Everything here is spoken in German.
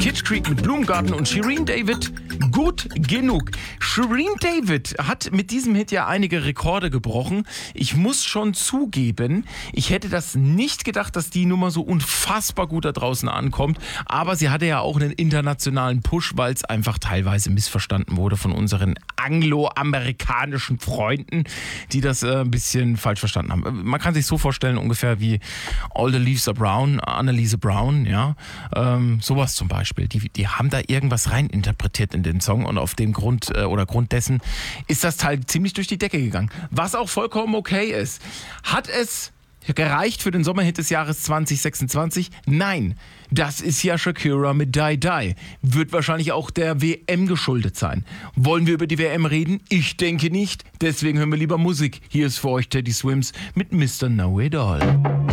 Kitsch Creek mit Blumengarten und Shirin David, gut genug. Shirin David hat mit diesem Hit ja einige Rekorde gebrochen. Ich muss schon zugeben, ich hätte das nicht gedacht, dass die Nummer so unfassbar gut da draußen ankommt. Aber sie hatte ja auch einen internationalen Push, weil es einfach teilweise missverstanden wurde von unseren angloamerikanischen Freunden, die das ein bisschen falsch verstanden haben. Man kann sich so vorstellen, ungefähr wie All the Leaves Are Brown, Anneliese Brown, ja, sowas zum Beispiel. Die haben da irgendwas reininterpretiert in den Song und auf dem Grund oder Grund dessen ist das Teil ziemlich durch die Decke gegangen. Was auch vollkommen okay ist. Hat es gereicht für den Sommerhit des Jahres 2026? Nein, das ist ja Shakira mit Die Die. Wird wahrscheinlich auch der WM geschuldet sein. Wollen wir über die WM reden? Ich denke nicht. Deswegen hören wir lieber Musik. Hier ist für euch Teddy Swims mit Mr. Know It All.